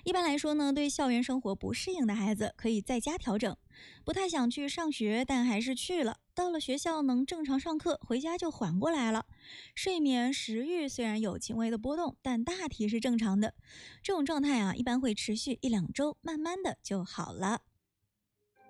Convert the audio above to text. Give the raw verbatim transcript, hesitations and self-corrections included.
一般来说呢，对校园生活不适应的孩子可以在家调整，不太想去上学，但还是去了。到了学校能正常上课，回家就缓过来了。睡眠、食欲虽然有轻微的波动，但大体是正常的。这种状态啊，一般会持续一两周，慢慢的就好了。